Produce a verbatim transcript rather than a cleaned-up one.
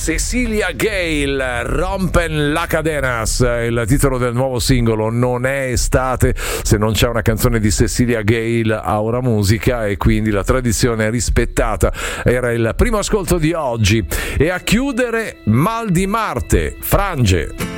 Cecilia Gale, Rompen la Cadenas, il titolo del nuovo singolo. Non è estate se non c'è una canzone di Cecilia Gale a Ora Musica, e quindi la tradizione è rispettata. Era il primo ascolto di oggi, e a chiudere Mal di Marte, Frange.